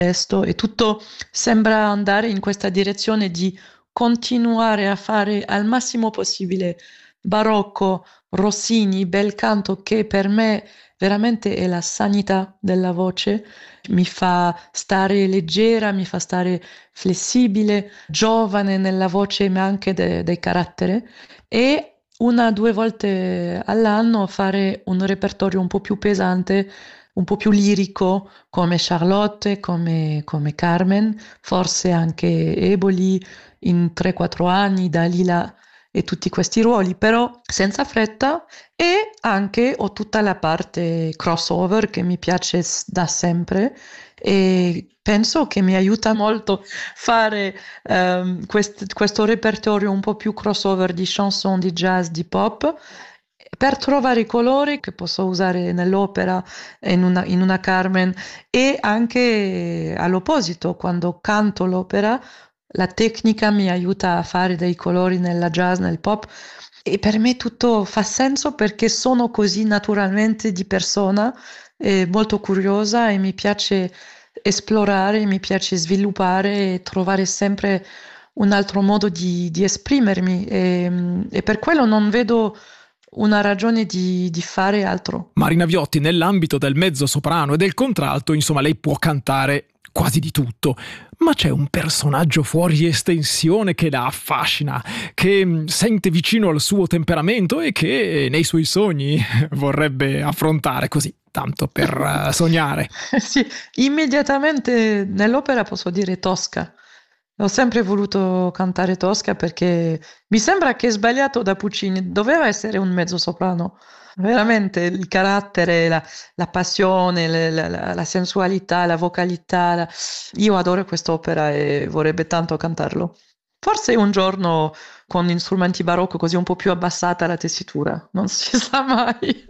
testo e tutto sembra andare in questa direzione di continuare a fare al massimo possibile barocco, Rossini, bel canto, che per me veramente è la sanità della voce, mi fa stare leggera, mi fa stare flessibile, giovane nella voce, ma anche del carattere. E una o due volte all'anno fare un repertorio un po' più pesante, un po' più lirico, come Charlotte, come Carmen, forse anche Eboli in 3-4 anni, Dalila e tutti questi ruoli, però senza fretta, e anche ho tutta la parte crossover che mi piace da sempre e penso che mi aiuta molto fare questo repertorio un po' più crossover di chanson, di jazz, di pop, per trovare i colori che posso usare nell'opera, in una Carmen, e anche all'opposito, quando canto l'opera, la tecnica mi aiuta a fare dei colori nella jazz, nel pop, e per me tutto fa senso perché sono così naturalmente di persona, molto curiosa, e mi piace esplorare, mi piace sviluppare e trovare sempre un altro modo di esprimermi, e per quello non vedo una ragione di fare altro. Marina Viotti, nell'ambito del mezzo soprano e del contralto, insomma, lei può cantare quasi di tutto, ma c'è un personaggio fuori estensione che la affascina, che sente vicino al suo temperamento e che nei suoi sogni vorrebbe affrontare, così, tanto per sognare. Sì, immediatamente nell'opera posso dire Tosca. Ho sempre voluto cantare Tosca perché mi sembra che è sbagliato da Puccini, doveva essere un mezzosoprano. Veramente il carattere, la passione, la sensualità, la vocalità. Io adoro quest'opera e vorrebbe tanto cantarlo. Forse un giorno con strumenti barocco, così un po' più abbassata la tessitura, non si sa mai.